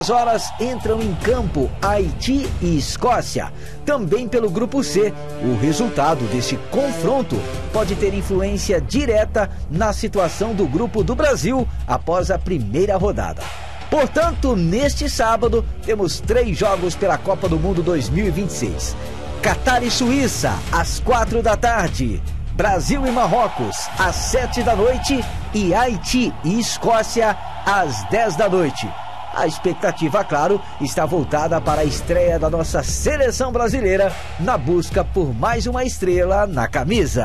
Horas entram em campo Haiti e Escócia. Também pelo grupo C, o resultado deste confronto pode ter influência direta na situação do grupo do Brasil após a primeira rodada. Portanto, neste sábado, temos 3 jogos pela Copa do Mundo 2026. Catar e Suíça, às 4 da tarde. Brasil e Marrocos, às 7 da noite. E Haiti e Escócia, às 10 da noite. A expectativa, claro, está voltada para a estreia da nossa seleção brasileira na busca por mais uma estrela na camisa.